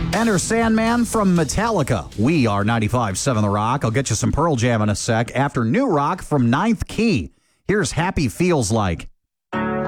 Enter Sandman from Metallica. We are 95.7 The Rock. I'll get you some Pearl Jam in a sec. After New Rock from Ninth Key. Here's Happy Feels Like.